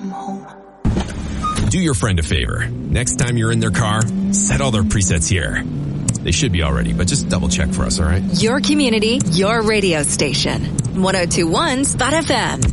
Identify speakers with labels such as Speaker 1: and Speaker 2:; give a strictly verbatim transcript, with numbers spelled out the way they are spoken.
Speaker 1: home.
Speaker 2: Do your friend a favor. Next time you're in their car, set all their presets here. They should be already, but just double check for us, all right?
Speaker 3: Your community, your radio station. one oh two point one Spot F M.